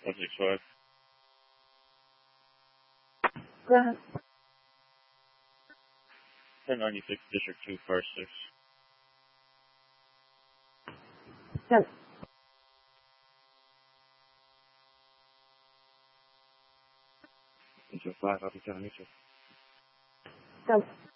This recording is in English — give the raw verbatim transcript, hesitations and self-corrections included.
one six five. Go ahead. ten ninety-six, District two, Car six. Yes. one two five, I'll be telling you. Yes.